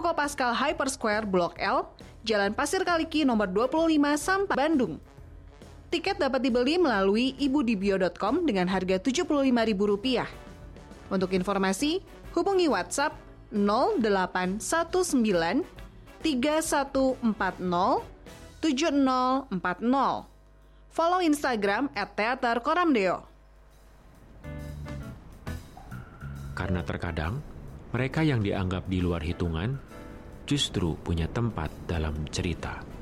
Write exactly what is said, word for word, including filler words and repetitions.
Toko Pascal Hyper Square Blok L, Jalan Pasir Kaliki nomor dua puluh lima, Sampang, Bandung. Tiket dapat dibeli melalui ibudibio dot com dengan harga tujuh puluh lima ribu rupiah. Untuk informasi, hubungi WhatsApp nol delapan satu sembilan tiga satu empat nol tujuh nol empat nol. Follow Instagram at teater koramdeo. Karena terkadang, mereka yang dianggap di luar hitungan justru punya tempat dalam cerita.